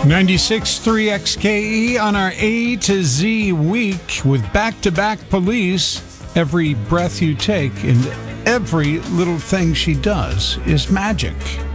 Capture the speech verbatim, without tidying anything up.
ninety-six point three X K E on our A to Z week with back-to-back police. Every breath you take and every little thing she does is magic.